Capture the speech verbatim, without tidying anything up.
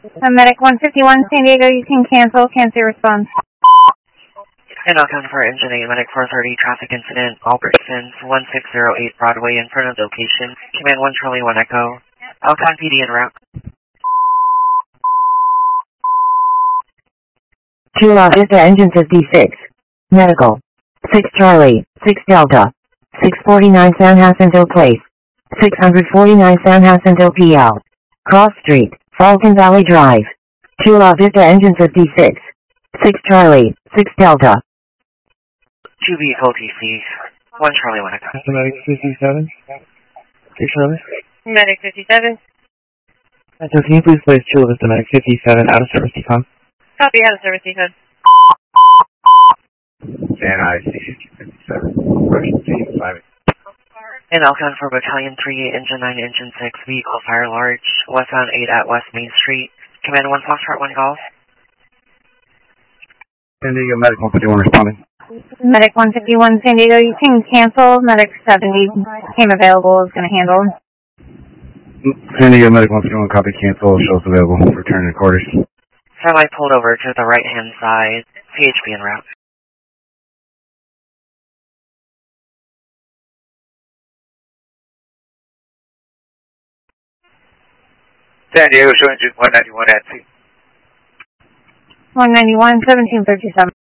Uh, Medic one fifty-one San Diego, you can cancel, can't see response. And Alcon for Engine eight, Medic four thirty, traffic incident, Albertsons, one six zero eight Broadway in front of location. Command one Charlie one Echo. Alcon P D en route. Chula Vista Engine fifty-six. Medical. six Charlie, six Delta. six forty-nine San Jacinto Place. six forty-nine San Jacinto P L. Cross Street, Falcon Valley Drive. Chula Vista Engine fifty-six. six Charlie, six Delta. two vehicle T C, one Charlie one Echo. Medic fifty-seven. six Charlie. Medic fifty-seven. So can you please place Chula Vista Medic fifty-seven out of service decon? Copy, out of service, defense. San I C fifty-seven. Emergency five. And Alcon for Battalion three, Engine nine, Engine six, vehicle fire large, westbound eight at West Main Street. Command one Foxtrot one Golf. San Diego Medic one fifty-one responding. Medic one fifty-one San Diego, you can cancel. Medic seventy came available, is going to handle. San Diego Medic one fifty-one, copy, cancel, shows available, return to quarters. Satellite pulled over to the right hand side, C H B en route. San Diego showing one ninety-one at sea. one ninety-one, seventeen thirty-seven.